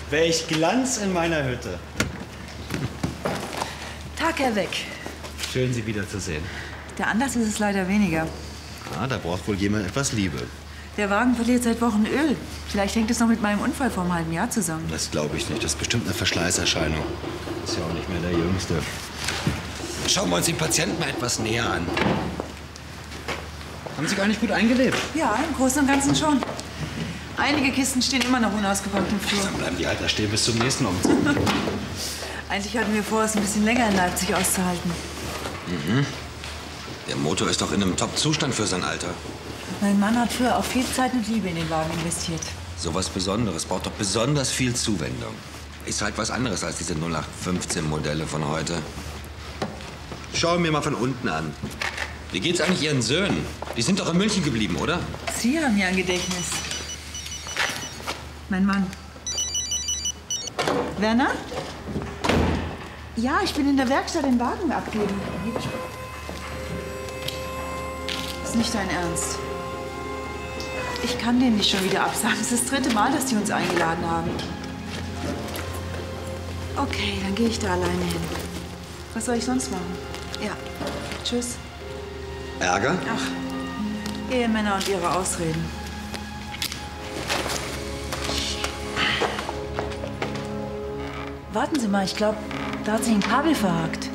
Welch Glanz in meiner Hütte. Tag, Herr Weck. Schön, Sie wiederzusehen. Der Anlass ist es leider weniger. Ah, da braucht wohl jemand etwas Liebe. Der Wagen verliert seit Wochen Öl. Vielleicht hängt es noch mit meinem Unfall vor einem halben Jahr zusammen. Das glaube ich nicht. Das ist bestimmt eine Verschleißerscheinung. Ist ja auch nicht mehr der Jüngste. Schauen wir uns den Patienten mal etwas näher an. Haben Sie gar nicht gut eingelebt? Ja, im Großen und Ganzen schon. Einige Kisten stehen immer noch unausgeräumt im Flur. Dann bleiben die halt da stehen bis zum nächsten Umzug. Eigentlich hatten wir vor, es ein bisschen länger in Leipzig auszuhalten. Mhm. Der Motor ist doch in einem Top-Zustand für sein Alter. Mein Mann hat früher auch viel Zeit und Liebe in den Wagen investiert. So was Besonderes braucht doch besonders viel Zuwendung. Ist halt was anderes als diese 0815-Modelle von heute. Schau mir mal von unten an. Wie geht's eigentlich Ihren Söhnen? Die sind doch in München geblieben, oder? Sie haben ja ein Gedächtnis. Mein Mann. Werner? Ja, ich bin in der Werkstatt den Wagen abgeben. Ist nicht dein Ernst. Ich kann den nicht schon wieder absagen. Es ist das 3. Mal, dass die uns eingeladen haben. Okay, dann gehe ich da alleine hin. Was soll ich sonst machen? Ja. Tschüss. Ärger? Ach, Ehemänner und ihre Ausreden. Warten Sie mal, ich glaube, da hat sich ein Kabel verhakt.